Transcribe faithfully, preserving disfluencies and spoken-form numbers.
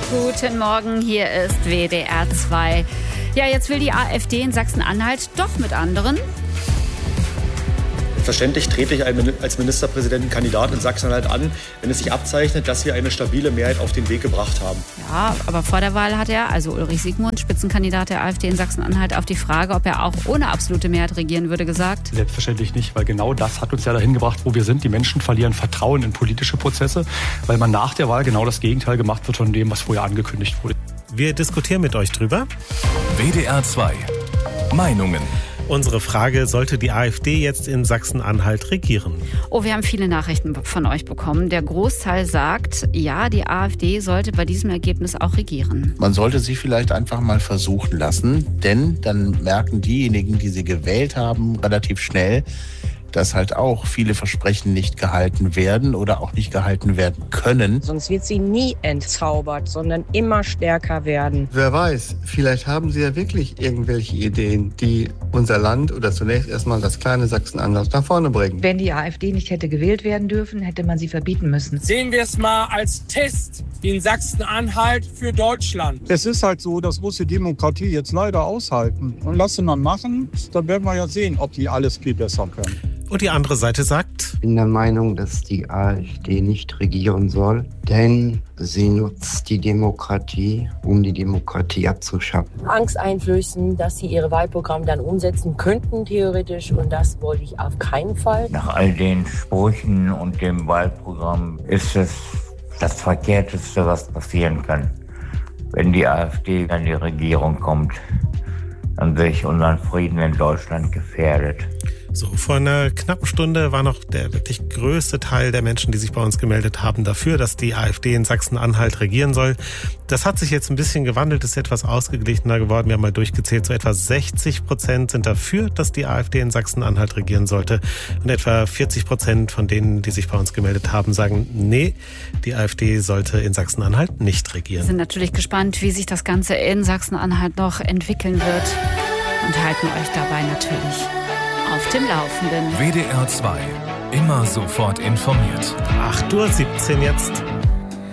Guten Morgen, hier ist W D R zwei. Ja, jetzt will die AfD in Sachsen-Anhalt doch mit anderen. Selbstverständlich trete ich als Ministerpräsidentenkandidat in Sachsen-Anhalt an, wenn es sich abzeichnet, dass wir eine stabile Mehrheit auf den Weg gebracht haben. Ja, aber vor der Wahl hat er, also Ulrich Siegmund, Spitzenkandidat der AfD in Sachsen-Anhalt, auf die Frage, ob er auch ohne absolute Mehrheit regieren würde, gesagt: Selbstverständlich nicht, weil genau das hat uns ja dahin gebracht, wo wir sind. Die Menschen verlieren Vertrauen in politische Prozesse, weil man nach der Wahl genau das Gegenteil gemacht wird von dem, was vorher angekündigt wurde. Wir diskutieren mit euch drüber. W D R zwei. Meinungen. Unsere Frage: Sollte die AfD jetzt in Sachsen-Anhalt regieren? Oh, wir haben viele Nachrichten von euch bekommen. Der Großteil sagt, ja, die AfD sollte bei diesem Ergebnis auch regieren. Man sollte sie vielleicht einfach mal versuchen lassen, denn dann merken diejenigen, die sie gewählt haben, relativ schnell, dass halt auch viele Versprechen nicht gehalten werden oder auch nicht gehalten werden können. Sonst wird sie nie entzaubert, sondern immer stärker werden. Wer weiß, vielleicht haben sie ja wirklich irgendwelche Ideen, die unser Land oder zunächst erstmal das kleine Sachsen-Anhalt nach vorne bringen. Wenn die AfD nicht hätte gewählt werden dürfen, hätte man sie verbieten müssen. Sehen wir es mal als Test in Sachsen-Anhalt für Deutschland. Es ist halt so, das muss die Demokratie jetzt leider aushalten. Und lassen dann machen, dann werden wir ja sehen, ob die alles viel besser können. Und die andere Seite sagt: Ich bin der Meinung, dass die AfD nicht regieren soll, denn sie nutzt die Demokratie, um die Demokratie abzuschaffen. Angst einflößen, dass sie ihre Wahlprogramme dann umsetzen könnten, theoretisch, und das wollte ich auf keinen Fall. Nach all den Sprüchen und dem Wahlprogramm ist es das Verkehrteste, was passieren kann. Wenn die AfD an die Regierung kommt, dann sehe ich unseren Frieden in Deutschland gefährdet. So, vor einer knappen Stunde war noch der wirklich größte Teil der Menschen, die sich bei uns gemeldet haben, dafür, dass die AfD in Sachsen-Anhalt regieren soll. Das hat sich jetzt ein bisschen gewandelt, ist etwas ausgeglichener geworden. Wir haben mal durchgezählt, so etwa sechzig Prozent sind dafür, dass die AfD in Sachsen-Anhalt regieren sollte. Und etwa vierzig Prozent von denen, die sich bei uns gemeldet haben, sagen, nee, die AfD sollte in Sachsen-Anhalt nicht regieren. Wir sind natürlich gespannt, wie sich das Ganze in Sachsen-Anhalt noch entwickeln wird und halten euch dabei natürlich auf dem Laufenden. W D R zwei. Immer sofort informiert. acht Uhr siebzehn jetzt.